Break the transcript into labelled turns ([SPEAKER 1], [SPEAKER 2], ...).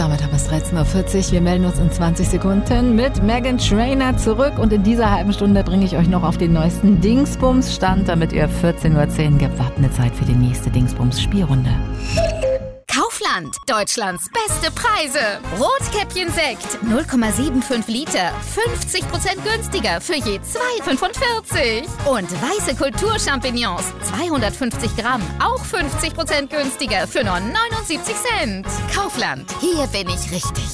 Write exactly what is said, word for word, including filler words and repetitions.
[SPEAKER 1] Damit haben wir es dreizehn Uhr vierzig. Wir melden uns in zwanzig Sekunden mit Meghan Trainor zurück. Und in dieser halben Stunde bringe ich euch noch auf den neuesten Dingsbums-Stand, damit ihr vierzehn Uhr zehn gewappnet seid für die nächste Dingsbums-Spielrunde.
[SPEAKER 2] Kaufland, Deutschlands beste Preise. Rotkäppchen-Sekt, null Komma fünfundsiebzig Liter, fünfzig Prozent günstiger für je zwei Komma fünfundvierzig. Und weiße Kulturchampignons, zweihundertfünfzig Gramm, auch fünfzig Prozent günstiger für nur neunundsiebzig Cent. Kaufland, hier bin ich richtig.